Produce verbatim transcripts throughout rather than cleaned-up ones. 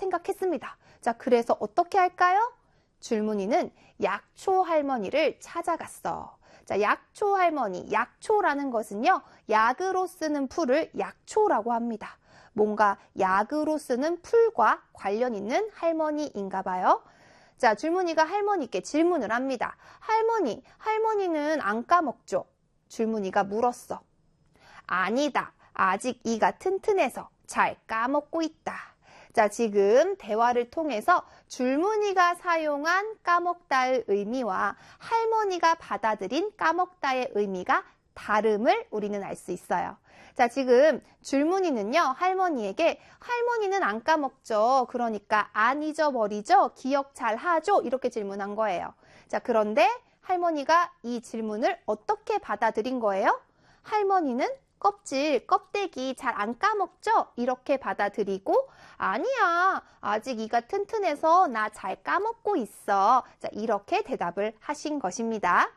생각했습니다. 자, 그래서 어떻게 할까요? 줄무늬는 약초 할머니를 찾아갔어. 자, 약초 할머니, 약초라는 것은요, 약으로 쓰는 풀을 약초라고 합니다. 뭔가 약으로 쓰는 풀과 관련 있는 할머니인가 봐요. 자, 줄무늬가 할머니께 질문을 합니다. 할머니, 할머니는 안 까먹죠? 줄무늬가 물었어. 아니다. 아직 이가 튼튼해서 잘 까먹고 있다. 자, 지금 대화를 통해서 줄무늬가 사용한 까먹다의 의미와 할머니가 받아들인 까먹다의 의미가 다름을 우리는 알 수 있어요. 자, 지금 줄무늬는요, 할머니에게 할머니는 안 까먹죠. 그러니까 안 잊어버리죠. 기억 잘 하죠. 이렇게 질문한 거예요. 자, 그런데 할머니가 이 질문을 어떻게 받아들인 거예요? 할머니는 껍질, 껍데기 잘 안 까먹죠? 이렇게 받아들이고 아니야, 아직 이가 튼튼해서 나 잘 까먹고 있어. 자, 이렇게 대답을 하신 것입니다.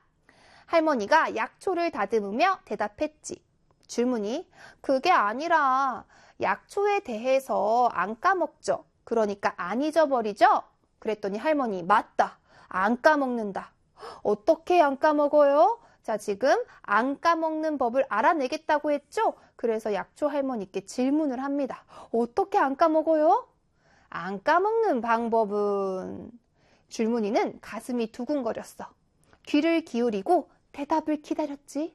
할머니가 약초를 다듬으며 대답했지. 줄무늬, 그게 아니라 약초에 대해서 안 까먹죠? 그러니까 안 잊어버리죠? 그랬더니 할머니, 맞다. 안 까먹는다. 어떻게 안 까먹어요? 자, 지금 안 까먹는 법을 알아내겠다고 했죠? 그래서 약초 할머니께 질문을 합니다. 어떻게 안 까먹어요? 안 까먹는 방법은... 줄무늬는 가슴이 두근거렸어. 귀를 기울이고 대답을 기다렸지.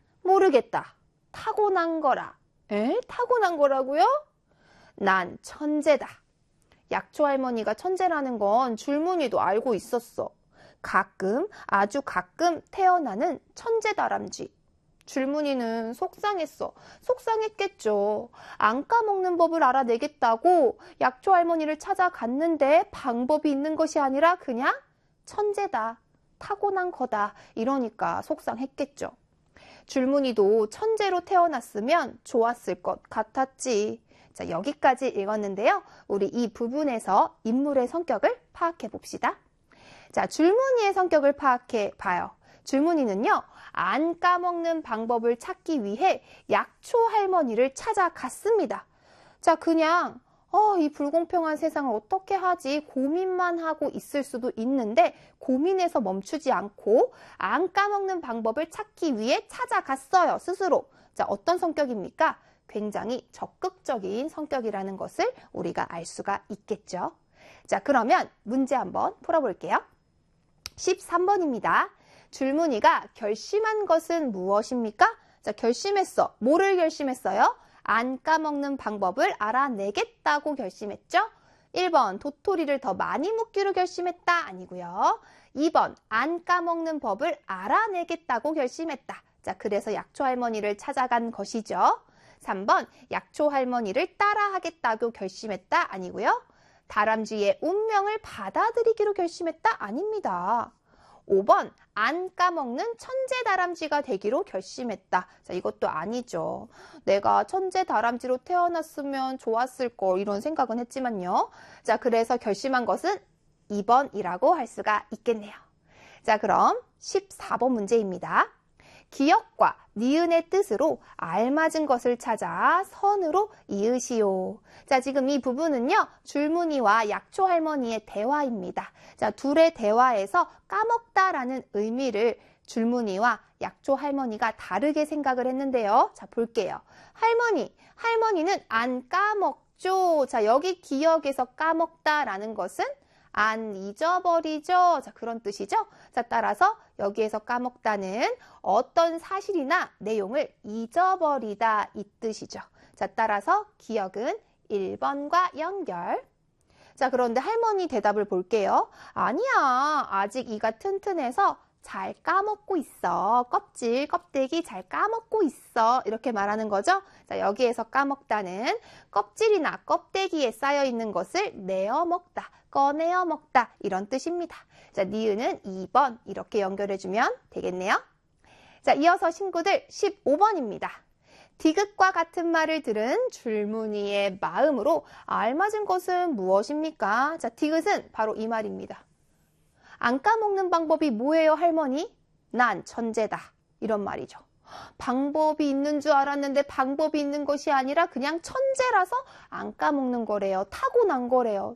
모르겠다. 타고난 거라. 에? 타고난 거라고요? 난 천재다. 약초 할머니가 천재라는 건 줄무늬도 알고 있었어. 가끔, 아주 가끔 태어나는 천재다람쥐. 줄무늬는 속상했어. 속상했겠죠. 안 까먹는 법을 알아내겠다고 약초 할머니를 찾아갔는데 방법이 있는 것이 아니라 그냥 천재다. 타고난 거다. 이러니까 속상했겠죠. 줄무늬도 천재로 태어났으면 좋았을 것 같았지. 자, 여기까지 읽었는데요. 우리 이 부분에서 인물의 성격을 파악해 봅시다. 자, 줄무늬의 성격을 파악해 봐요. 줄무늬는요, 안 까먹는 방법을 찾기 위해 약초 할머니를 찾아갔습니다. 자, 그냥 어, 이 불공평한 세상을 어떻게 하지 고민만 하고 있을 수도 있는데 고민에서 멈추지 않고 안 까먹는 방법을 찾기 위해 찾아갔어요, 스스로. 자, 어떤 성격입니까? 굉장히 적극적인 성격이라는 것을 우리가 알 수가 있겠죠. 자, 그러면 문제 한번 풀어볼게요. 십삼 번입니다. 줄무늬가 결심한 것은 무엇입니까? 자, 결심했어. 뭐를 결심했어요? 안 까먹는 방법을 알아내겠다고 결심했죠? 일 번 도토리를 더 많이 묻기로 결심했다. 아니고요. 이 번 안 까먹는 법을 알아내겠다고 결심했다. 자, 그래서 약초 할머니를 찾아간 것이죠. 삼 번 약초 할머니를 따라하겠다고 결심했다. 아니고요. 다람쥐의 운명을 받아들이기로 결심했다? 아닙니다. 오 번 안 까먹는 천재 다람쥐가 되기로 결심했다. 자, 이것도 아니죠. 내가 천재 다람쥐로 태어났으면 좋았을 거 이런 생각은 했지만요. 자, 그래서 결심한 것은 이 번이라고 할 수가 있겠네요. 자, 그럼 십사 번 문제입니다. 기역과 니은의 뜻으로 알맞은 것을 찾아 선으로 이으시오. 자, 지금 이 부분은요, 줄무늬와 약초 할머니의 대화입니다. 자, 둘의 대화에서 까먹다라는 의미를 줄무늬와 약초 할머니가 다르게 생각을 했는데요. 자, 볼게요. 할머니, 할머니는 안 까먹죠. 자, 여기 기역에서 까먹다라는 것은 안 잊어버리죠. 자, 그런 뜻이죠. 자, 따라서 여기에서 까먹다는 어떤 사실이나 내용을 잊어버리다 이 뜻이죠. 자, 따라서 기역은 일 번과 연결. 자, 그런데 할머니 대답을 볼게요. 아니야. 아직 이가 튼튼해서 잘 까먹고 있어. 껍질, 껍데기 잘 까먹고 있어. 이렇게 말하는 거죠. 자, 여기에서 까먹다는 껍질이나 껍데기에 쌓여있는 것을 내어 먹다, 꺼내어 먹다 이런 뜻입니다. 자, 니은은 이 번 이렇게 연결해주면 되겠네요. 자, 이어서 친구들 십오 번입니다. 디귿과 같은 말을 들은 줄무늬의 마음으로 알맞은 것은 무엇입니까? 자, 디귿은 바로 이 말입니다. 안 까먹는 방법이 뭐예요, 할머니? 난 천재다. 이런 말이죠. 방법이 있는 줄 알았는데 방법이 있는 것이 아니라 그냥 천재라서 안 까먹는 거래요. 타고난 거래요.